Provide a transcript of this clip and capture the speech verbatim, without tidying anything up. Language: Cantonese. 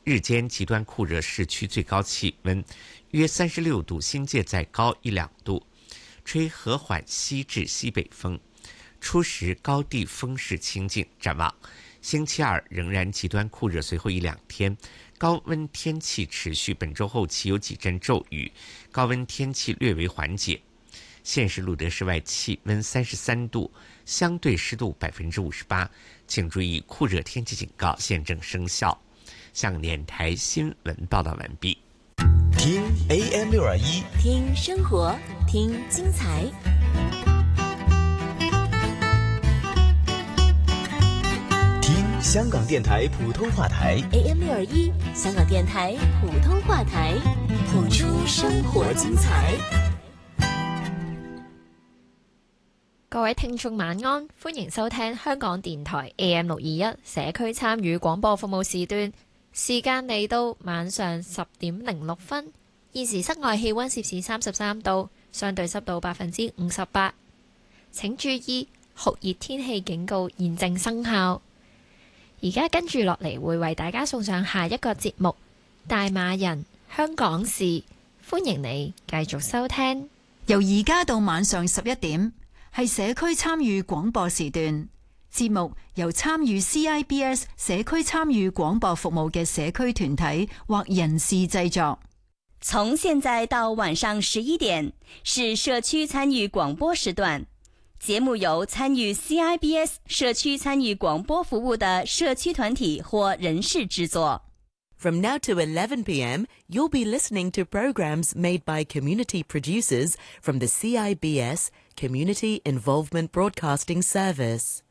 日间极端酷热，市区最高气温约三十六度，新界再高一两度，吹和缓西至西北风，初时高地风势清劲。展望星期二仍然极端酷热，随后一两天高温天气持续，本周后期有几阵骤雨，高温天气略为缓解。现时录得室外气温三十三度，相对湿度百分之五十八，请注意酷热天气警告现正生效。香港电台新闻报道完毕。 听 A M 六二一， 听生活，听精彩。 听香港电台普通话台 A M 六二一，香港电台普通话台，谱出生活精彩。 各位聽眾晚安，歡迎收聽香港電台 A M 六二一社區參與廣播服務時段，時間嚟到晚上十點零六分。現時室外氣溫攝氏三十三度，相對濕度百分之五十八。請注意酷熱天氣警告現正生效。而家跟住落嚟會為大家送上下一個節目《大馬人香港事》，歡迎你繼續收聽。 由而家到晚上十一點。係社區參與廣播時段，節目由參與 C I B S 社區參與廣播服務嘅社區團體或人士製作。 從現在到晚上十一點是社區參與廣播時段，節目由參與 C I B S 社區參與廣播服務的社區團體或人士製作。 From now to eleven p m, you'll be listening to programs made by community producers from the C I B S Community Involvement Broadcasting Service.